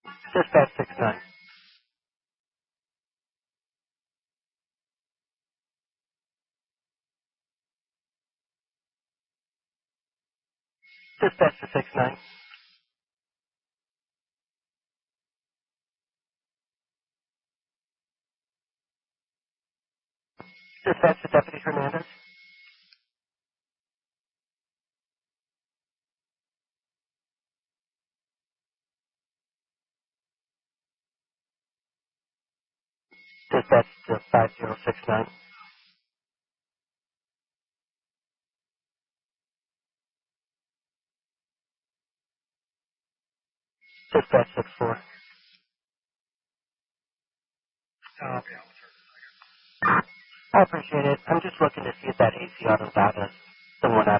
Dispatch 69. Dispatch to 69. Dispatch to Deputy Hernandez. Dispatch to 5069. Dispatch 64. Okay. I appreciate it. I'm just looking to see if that AC auto data is the one